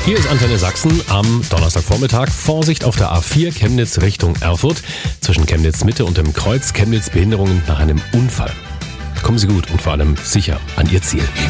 Hier ist Antenne Sachsen am Donnerstagvormittag. Vorsicht auf der A4 Chemnitz Richtung Erfurt. Zwischen Chemnitz Mitte und dem Kreuz Chemnitz Behinderungen nach einem Unfall. Kommen Sie gut und vor allem sicher an Ihr Ziel.